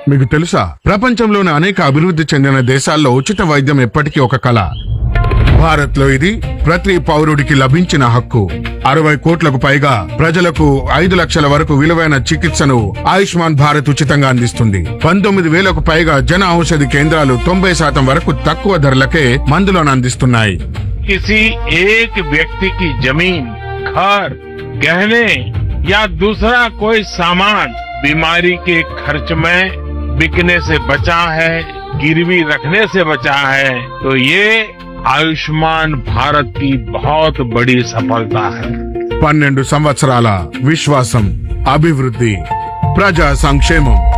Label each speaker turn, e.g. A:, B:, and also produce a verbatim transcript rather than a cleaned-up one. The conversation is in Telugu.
A: మీకు తెలుసా, ప్రపంచంలోని అనేక అభివృద్ధి చెందిన దేశాల్లో ఉచిత వైద్యం ఎప్పటికీ ఒక కళ. భారత్ లో ఇది ప్రతి పౌరుడికి లభించిన హక్కు. అరవై కోట్లకు పైగా ప్రజలకు ఐదు లక్షల వరకు విలువైన చికిత్సను ఆయుష్మాన్ భారత్ ఉచితంగా అందిస్తుంది. పంతొమ్మిది వేలకు పైగా జన ఔషధి కేంద్రాలు తొంభై శాతం వరకు తక్కువ ధరలకే మందులను అందిస్తున్నాయి.
B: किसी एक व्यक्ति की जमीन, घर, गहने या दूसरा कोई सामान बीमारी के खर्च में बिकने से बचा है, गिरवी रखने से बचा है, तो ये आयुष्मान भारत की बहुत बड़ी सफलता है.
A: పన్నెండు సంవత్సరాల విశ్వాసం, అభివృద్ధి, ప్రజా సంక్షేమం.